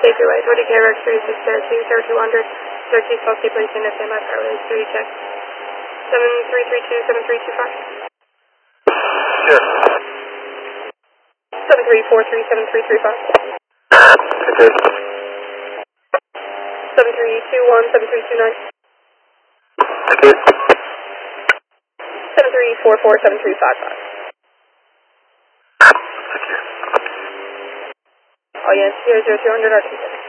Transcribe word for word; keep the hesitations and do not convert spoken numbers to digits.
Safety Way, twenty K Rex three six zero two, zero two hundred, Syracuse Policy Police in S M I Power three check. seven three three two, seven three two five. Sure. seven three four three, seven three three five. Okay. seven three two one, seven three two nine. Okay. seven three four four, seven three five five. Oh yes, zero zero two hundred R two.